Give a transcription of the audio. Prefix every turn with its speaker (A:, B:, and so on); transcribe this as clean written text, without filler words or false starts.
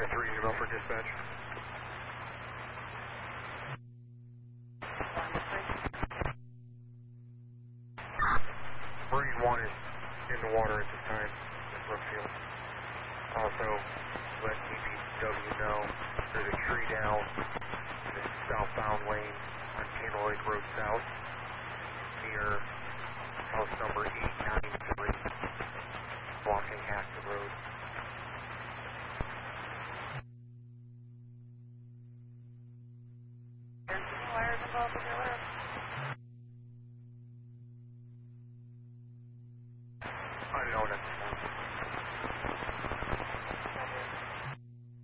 A: Marine 3, email for dispatch. Marine 1 is in the water at this time in Brookfield. Also, let DPW know there's a tree down in the southbound lane on Candle Lake Road South near house number 893, blocking half the road.
B: Is any wires involved in your